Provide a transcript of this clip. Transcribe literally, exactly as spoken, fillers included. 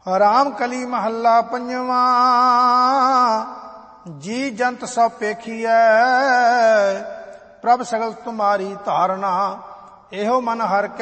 ਰਾਮ ਕਲੀ ਮਹੱਲਾ ਪੰਜਵਾਂ। ਜੀ ਜੰਤ ਸਭ ਪੇਖੀਐ, ਪ੍ਰਭ ਸਗਲ ਤੁਮਾਰੀ ਧਾਰਨਾ। ਇਹੋ ਮਨ ਹਰ